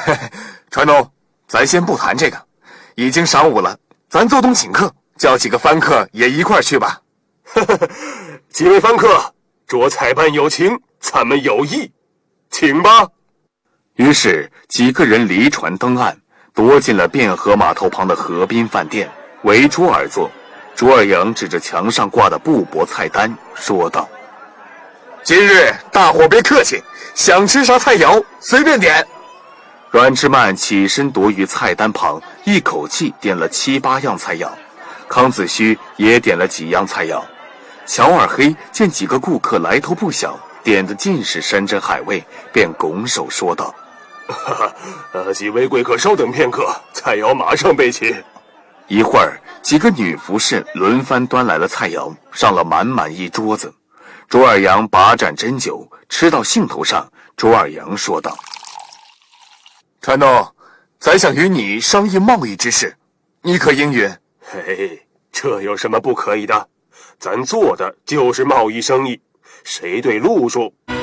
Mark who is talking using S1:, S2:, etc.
S1: 川东，咱先不谈这个，已经晌午了，咱做东请客，叫几个番客也一块去吧。
S2: 几位番客，着采办有情，咱们有意，请吧。
S1: 于是几个人离船登岸，躲进了汴河码头旁的河滨饭店，围桌而坐。卓尔阳指着墙上挂的布帛菜单说道：今日大伙别客气，想吃啥菜肴随便点。阮之曼起身躲于菜单旁，一口气点了7、8样菜肴。康子虚也点了几样菜肴。乔二黑见几个顾客来头不小，点的尽是山珍海味，便拱手说道：
S2: 几位贵客稍等片刻，菜肴马上备齐。
S1: 一会儿，几个女服侍轮番端来了菜肴，上了满满一桌子。卓尔阳把盏斟酒，吃到兴头上，卓尔阳说道：川东，咱想与你商议贸易之事，你可应允？
S2: 嘿，这有什么不可以的？咱做的就是贸易生意，谁对路数